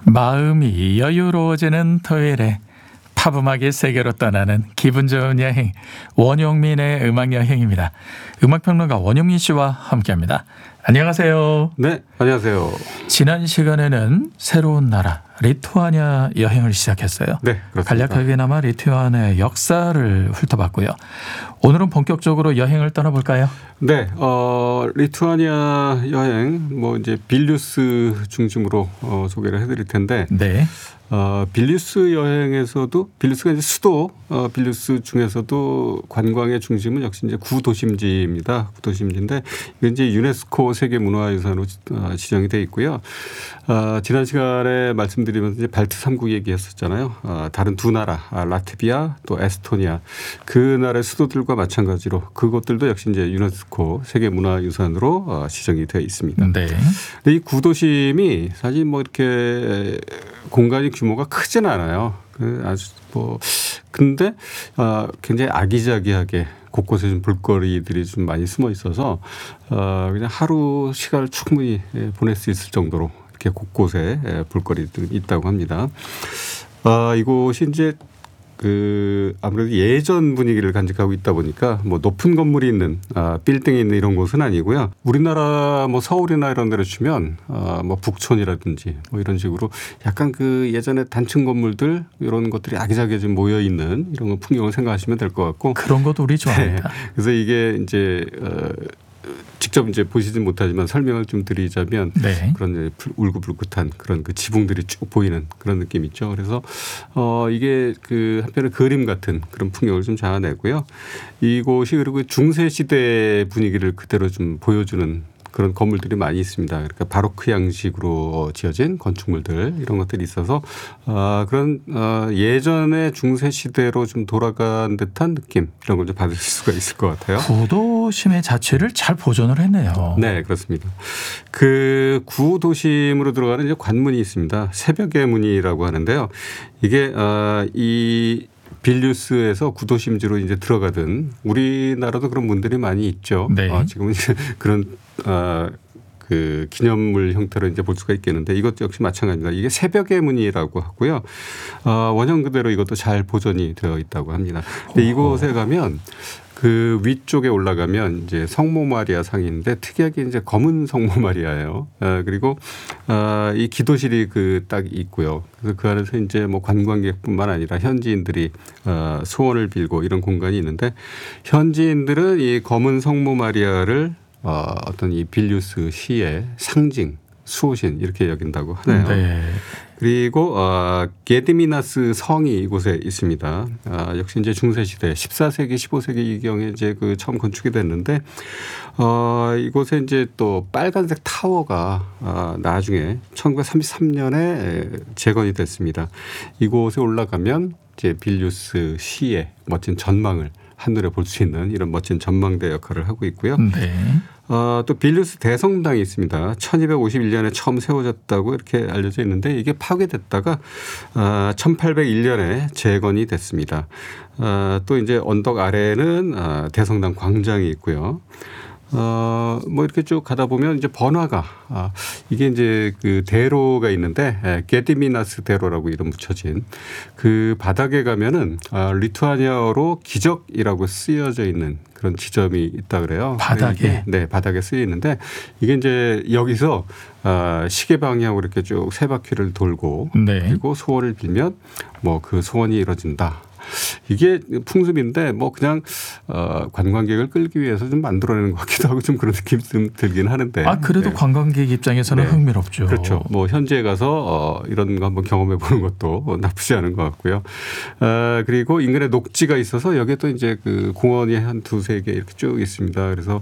마음이 여유로워지는 토요일에 팝음악의 세계로 떠나는 기분 좋은 여행, 원용민의 음악여행입니다. 음악평론가 원용민 씨와 함께합니다. 안녕하세요. 네, 안녕하세요. 지난 시간에는 새로운 나라 리투아니아 여행을 시작했어요. 네, 그렇습니다. 간략하게나마 리투아니아의 역사를 훑어봤고요. 오늘은 본격적으로 여행을 떠나볼까요? 네, 리투아니아 여행 이제 빌뉴스 중심으로 소개를 해드릴 텐데. 네. 빌뉴스 여행에서도 빌뉴스가 이제 수도 빌뉴스 중에서도 관광의 중심은 역시 이제 구도심지입니다. 구도심지인데 이게 이제 유네스코 세계문화유산으로 지정이 돼 있고요. 지난 시간에 말씀드리면서 이제 발트 3국 얘기했었잖아요. 다른 두 나라 라트비아 또 에스토니아 그 나라의 수도들과 마찬가지로 그것들도 역시 이제 유네스코 세계문화유산으로 지정이 되어 있습니다. 네. 근데 이 구도심이 사실 이렇게 공간이 규모가 크진 않아요. 아주 근데 굉장히 아기자기하게 곳곳에 좀 볼거리들이 좀 많이 숨어 있어서 그냥 하루 시간을 충분히 보낼 수 있을 정도로 이렇게 곳곳에 볼거리들이 있다고 합니다. 이곳이 이제 아무래도 예전 분위기를 간직하고 있다 보니까 높은 건물이 있는 빌딩이 있는 이런 곳은 아니고요. 우리나라 서울이나 이런 데로 치면 북촌이라든지 이런 식으로 약간 예전에 단층 건물들 이런 것들이 아기자기하게 좀 모여 있는 이런 풍경을 생각하시면 될 것 같고 그런 것도 우리 좋아합니다. 네. 그래서 이게 이제 직접 이제 보시진 못하지만 설명을 좀 드리자면 네. 그런 울긋불긋한 그런 지붕들이 쭉 보이는 그런 느낌 있죠. 그래서 이게 한편의 그림 같은 그런 풍경을 좀 자아내고요. 이곳이 그리고 중세 시대 분위기를 그대로 좀 보여주는 그런 건물들이 많이 있습니다. 그러니까 바로크 양식으로 지어진 건축물들 이런 것들이 있어서 그런 예전의 중세 시대로 좀 돌아간 듯한 느낌 이런 걸 좀 받으실 수가 있을 것 같아요. 구도심의 자체를 잘 보존을 했네요. 네, 그렇습니다. 구도심으로 들어가는 이제 관문이 있습니다. 새벽의 문이라고 하는데요. 이게 이 빌뉴스에서 구도심지로 이제 들어가든 우리나라도 그런 문들이 많이 있죠. 네. 지금은 이제 그런 기념물 형태로 이제 볼 수가 있겠는데 이것도 역시 마찬가지입니다. 이게 새벽의 문이라고 하고요. 원형 그대로 이것도 잘 보존이 되어 있다고 합니다. 근데 이곳에 가면 위쪽에 올라가면 이제 성모 마리아 상이 있는데 특이하게 이제 검은 성모 마리아예요. 그리고 이 기도실이 딱 있고요. 그래서 그 안에서 이제 관광객뿐만 아니라 현지인들이 소원을 빌고 이런 공간이 있는데 현지인들은 이 검은 성모 마리아를 어떤 이 빌뉴스 시의 상징, 수호신 이렇게 여긴다고 하네요. 네. 그리고 게드미나스 성이 이곳에 있습니다. 역시 이제 중세시대 14세기, 15세기 이경에 이제 처음 건축이 됐는데 이곳에 이제 또 빨간색 타워가 나중에 1933년에 재건이 됐습니다. 이곳에 올라가면 이제 빌뉴스 시의 멋진 전망을 한눈에 볼 수 있는 이런 멋진 전망대 역할을 하고 있고요. 네. 또 빌뉴스 대성당이 있습니다. 1251년에 처음 세워졌다고 이렇게 알려져 있는데 이게 파괴됐다가 1801년에 재건이 됐습니다. 또 이제 언덕 아래에는 대성당 광장이 있고요. 이렇게 쭉 가다 보면 이제 번화가 이게 이제 대로가 있는데 게드미나스 대로라고 이름 붙여진 그 바닥에 가면은 리투아니아어로 기적이라고 쓰여져 있는 그런 지점이 있다 그래요. 바닥에? 네, 바닥에 쓰여 있는데 이게 이제 여기서 시계 방향으로 이렇게 쭉 세 바퀴를 돌고 네. 그리고 소원을 빌면 그 소원이 이루어진다. 이게 풍습인데 그냥 관광객을 끌기 위해서 좀 만들어내는 것 같기도 하고 좀 그런 느낌이 좀 들긴 하는데. 그래도 네. 관광객 입장에서는 네. 흥미롭죠. 그렇죠. 현지에 가서 이런 거 한번 경험해 보는 것도 나쁘지 않은 것 같고요. 그리고 인근에 녹지가 있어서 여기에 또 이제 공원이 한 두세 개 이렇게 쭉 있습니다. 그래서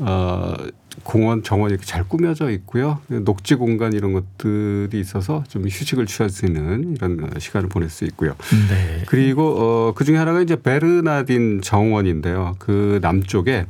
공원 정원이 이렇게 잘 꾸며져 있고요. 녹지 공간 이런 것들이 있어서 좀 휴식을 취할 수 있는 이런 시간을 보낼 수 있고요. 네. 그리고 그중에 하나가 이제 베르나딘 정원인데요. 남쪽에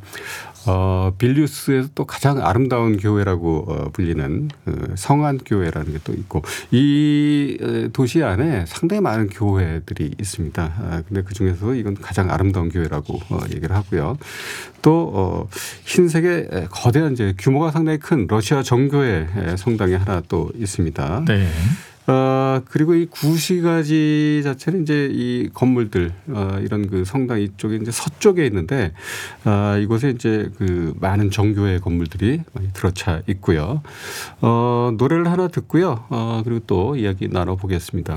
빌뉴스에서 또 가장 아름다운 교회라고 불리는 성안교회라는 게 또 있고 이 도시 안에 상당히 많은 교회들이 있습니다. 근데 그중에서 이건 가장 아름다운 교회라고 얘기를 하고요. 또 흰색의 거대한 이제 규모가 상당히 큰 러시아 정교회 성당이 하나 또 있습니다. 네. 그리고 이 구시가지 자체는 이제 이 건물들 이런 그 성당 이쪽에 이제 서쪽에 있는데 이곳에 이제 그 많은 정교회 건물들이 많이 들어차 있고요. 노래를 하나 듣고요. 그리고 또 이야기 나눠보겠습니다.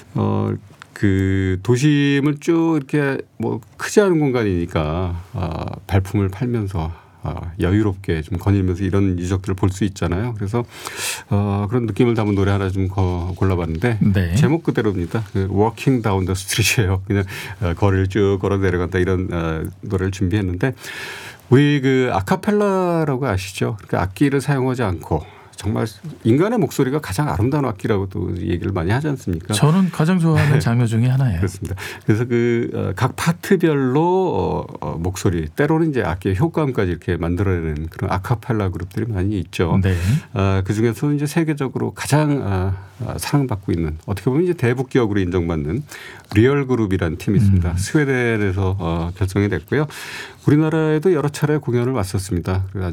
그 도심을 쭉 이렇게 뭐 크지 않은 공간이니까 발품을 팔면서 여유롭게 좀 거닐면서 이런 유적들을 볼 수 있잖아요. 그래서 그런 느낌을 담은 노래 하나 좀 골라봤는데 네. 제목 그대로입니다. 그 Walking Down the Street이에요. 그냥 거리를 쭉 걸어 내려간다 이런 노래를 준비했는데 우리 그 아카펠라라고 아시죠? 그러니까 악기를 사용하지 않고 정말 인간의 목소리가 가장 아름다운 악기라고도 얘기를 많이 하지 않습니까? 저는 가장 좋아하는 장르 중에 하나예요. 그렇습니다. 그래서 그 각 파트별로 목소리 때로는 이제 악기의 효과음까지 이렇게 만들어내는 그런 아카펠라 그룹들이 많이 있죠. 네. 그 중에서 이제 세계적으로 가장 사랑받고 있는 어떻게 보면 이제 대북기업으로 인정받는 리얼 그룹이라는 팀이 있습니다. 스웨덴에서 결성이 됐고요. 우리나라에도 여러 차례 공연을 왔었습니다. 그래서